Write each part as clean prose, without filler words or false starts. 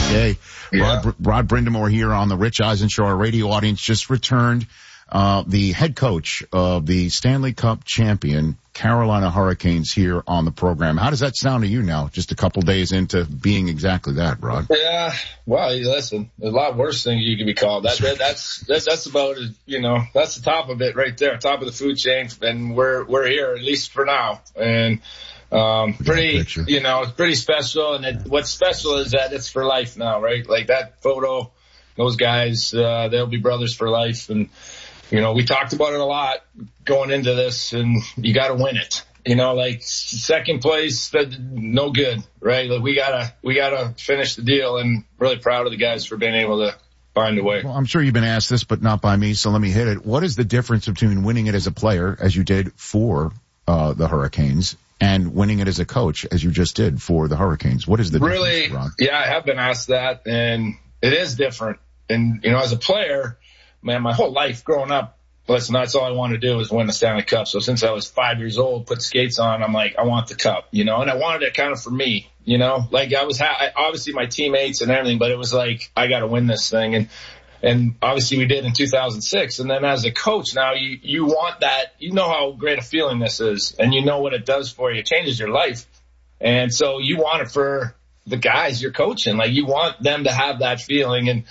Hey, Yeah. Rod Brindamore here on the Rich Eisen Show. Our radio audience just returned. The head coach of the Stanley Cup champion Carolina Hurricanes here on the program. How does that sound to you now, just a couple days into being exactly that, Rod? Yeah. Well, listen, a lot worse things you could be called. That's about, that's the top of it right there, top of the food chain. And we're here, at least for now. And, pretty special. And what's special is that it's for life now, right? Like that photo, those guys, they'll be brothers for life. And, we talked about it a lot going into this, and you got to win it. Like second place, no good, right? Like we gotta finish the deal, and really proud of the guys for being able to find a way. Well, I'm sure you've been asked this, but not by me, so let me hit it. What is the difference between winning it as a player, as you did for the Hurricanes, and winning it as a coach, as you just did for the Hurricanes? What is the difference, Ron? Yeah, I have been asked that, and it is different. And, as a player, man, my whole life growing up, listen, that's all I wanted to do was win the Stanley Cup. So since I was 5 years old, put skates on, I'm like, I want the cup, and I wanted it kind of for me, like I was, obviously my teammates and everything, but it was like, I got to win this thing. And obviously we did in 2006. And then as a coach now, you want that, how great a feeling this is, and what it does for you. It changes your life. And so you want it for the guys you're coaching. Like you want them to have that feeling. And,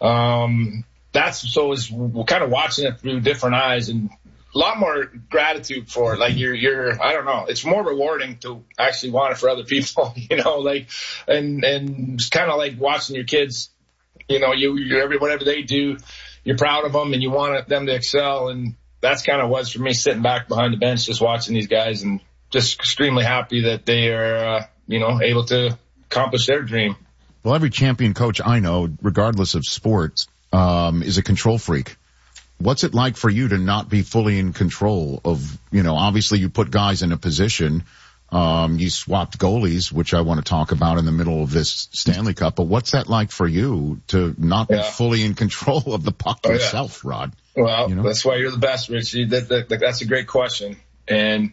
we're kind of watching it through different eyes and a lot more gratitude for it. Like I don't know, it's more rewarding to actually want it for other people, and it's kind of like watching your kids, whatever they do, you're proud of them and you want them to excel. And that's kind of was for me, sitting back behind the bench, just watching these guys and just extremely happy that they are, able to accomplish their dream. Well, every champion coach I know, regardless of sports, is a control freak. What's it like for you to not be fully in control of, obviously you put guys in a position, you swapped goalies, which I want to talk about in the middle of this Stanley Cup, but what's that like for you to not be fully in control of the puck yourself, Rod? Well, that's why you're the best, Richie. That's a great question. And,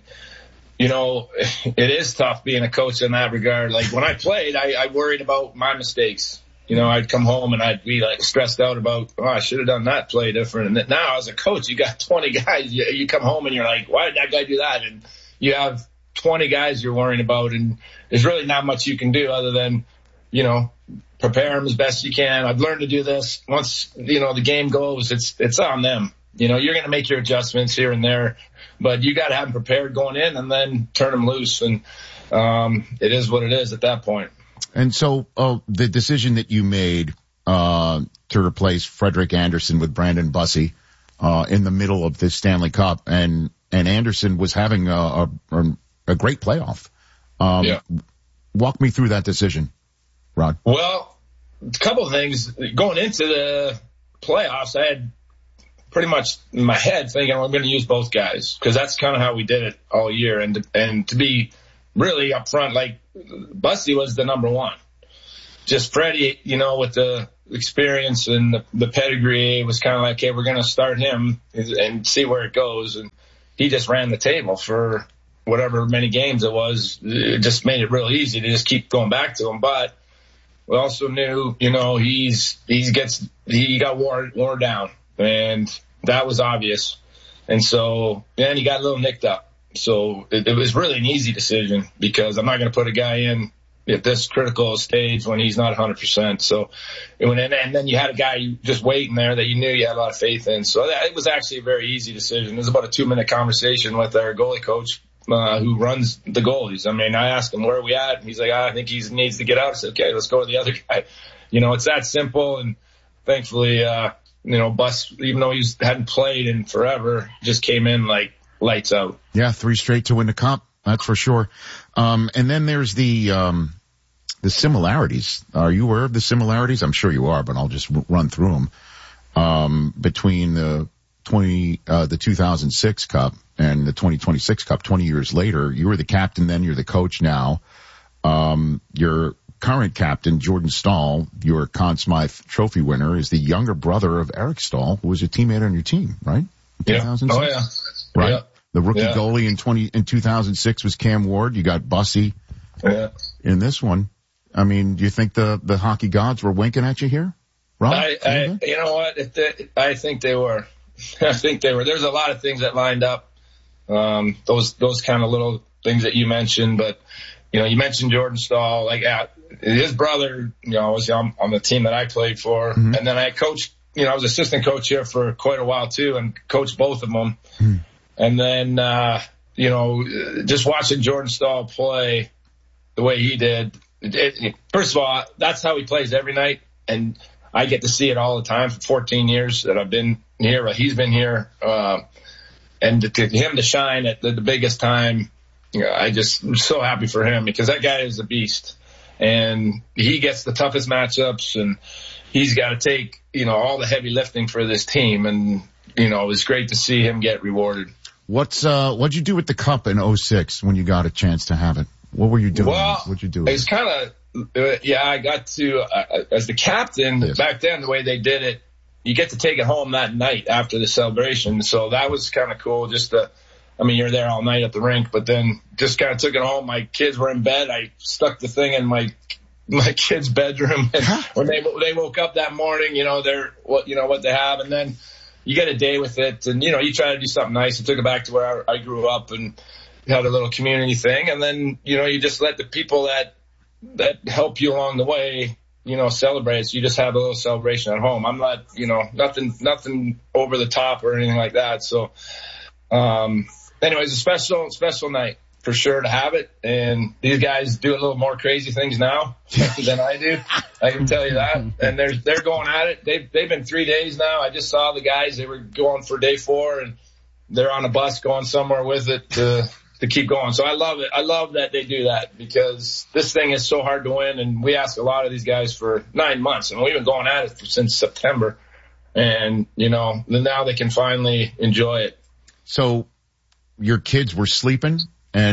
it is tough being a coach in that regard. Like when I played, I worried about my mistakes. I'd come home and I'd be like stressed out about, I should have done that play different. And now as a coach, you got 20 guys. You come home and you're like, why did that guy do that? And you have 20 guys you're worrying about, and there's really not much you can do other than, prepare them as best you can. I've learned to do this. Once, the game goes, it's on them. You're going to make your adjustments here and there, but you got to have them prepared going in and then turn them loose. And, it is what it is at that point. And so, the decision that you made, to replace Frederik Andersen with Brandon Bussi, in the middle of this Stanley Cup, and Andersen was having a great playoff. Walk me through that decision, Rod. Well, a couple of things. Going into the playoffs, I had pretty much in my head thinking I'm going to use both guys, because that's kind of how we did it all year. And to be really upfront, like Bussi was the number one. Just Freddie, with the experience and the pedigree, was kind of like, okay, we're going to start him and see where it goes. And he just ran the table for whatever many games it was. It just made it real easy to just keep going back to him. But we also knew, he got worn down, and that was obvious. And so then he got a little nicked up. So it was really an easy decision, because I'm not going to put a guy in at this critical stage when he's not 100%. So, and then you had a guy just waiting there that you knew you had a lot of faith in. So it was actually a very easy decision. It was about a 2-minute conversation with our goalie coach, who runs the goalies. I mean, I asked him, where are we at? And he's like, I think he needs to get out. I said, okay, let's go to the other guy. It's that simple. And thankfully, Bus, even though he hadn't played in forever, just came in like lights out. Yeah, 3 straight to win the cup. That's for sure. And then there's the similarities. Are you aware of the similarities? I'm sure you are, but I'll just run through them. Between the 2006 Cup and the 2026 Cup, 20 years later, you were the captain then, you're the coach now. Your current captain, Jordan Staal, your Conn Smythe Trophy winner, is the younger brother of Eric Staal, who was a teammate on your team, right? Yeah. Oh, yeah. Right? Yeah. The rookie goalie in 2006 was Cam Ward. You got Bussi in this one. I mean, do you think the hockey gods were winking at you here, Rob? You know what? I think they were. I think they were. There's a lot of things that lined up. Those kind of little things that you mentioned, but you mentioned Jordan Staal, like his brother, was on the team that I played for. Mm-hmm. And then I coached, I was assistant coach here for quite a while too and coached both of them. Mm-hmm. And then, just watching Jordan Staal play the way he did, first of all, that's how he plays every night. And I get to see it all the time for 14 years that I've been here. He's been here. And to him to shine at the biggest time, I'm so happy for him because that guy is a beast and he gets the toughest matchups and he's got to take, all the heavy lifting for this team. And, it was great to see him get rewarded. What'd you do with the cup in 2006 when you got a chance to have it? What were you doing? Well, what'd you do? It's kind of, I got to, as the captain back then, the way they did it, you get to take it home that night after the celebration. So that was kind of cool you're there all night at the rink, but then just kind of took it home. My kids were in bed. I stuck the thing in my kids' bedroom. And when they woke up that morning, they're what they have. And then you get a day with it and, you try to do something nice. I took it back to where I grew up and had a little community thing. And then, you just let the people that help you along the way, celebrate. So you just have a little celebration at home. I'm not, nothing over the top or anything like that. So, anyways, a special night for sure to have it. And these guys do a little more crazy things now than I do. I can tell you that. And they're going at it. They've been 3 days now. I just saw the guys. They were going for day 4 and they're on a bus going somewhere with it to keep going. So I love it. I love that they do that because this thing is so hard to win. And we ask a lot of these guys for 9 months and we've been going at it since September. And, now they can finally enjoy it. So your kids were sleeping and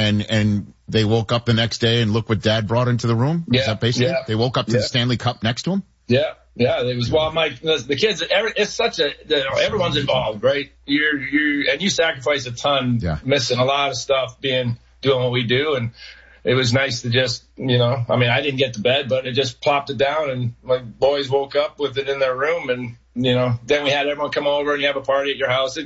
they woke up the next day and look what dad brought into the room? Yeah. Is that basically it? They woke up to the Stanley Cup next to him? Yeah. Yeah. It was, the kids, it's such everyone's involved, right? You sacrifice a ton, missing a lot of stuff doing what we do. And it was nice to just, I didn't get to bed, but it just plopped it down and my boys woke up with it in their room and, then we had everyone come over and you have a party at your house.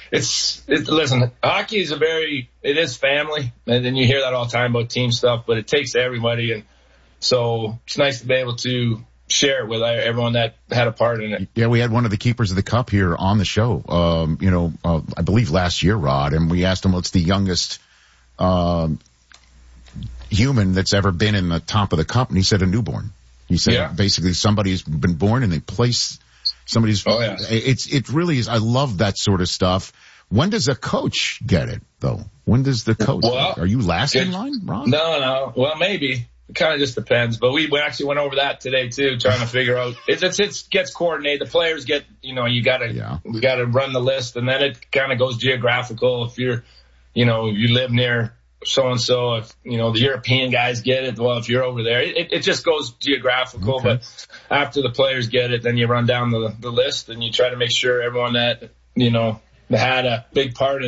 Listen, hockey is it is family. And then you hear that all the time about team stuff, but it takes everybody. And so it's nice to be able to share it with everyone that had a part in it. Yeah, we had one of the keepers of the cup here on the show, I believe last year, Rod, and we asked him what's the youngest, human that's ever been in the top of the cup. And he said a newborn. He said basically somebody's been born and they place somebody's, it really is. I love that sort of stuff. When does a coach get it though? When does the coach, are you last in line, Ron? No. Well, maybe. It kind of just depends, but we actually went over that today too, trying to figure out, it gets coordinated. The players get, we gotta run the list and then it kind of goes geographical. If you're, you live near so-and-so, if, the European guys get it, well, if you're over there, it just goes geographical. Okay. But after the players get it, then you run down the list and you try to make sure everyone that, had a big part in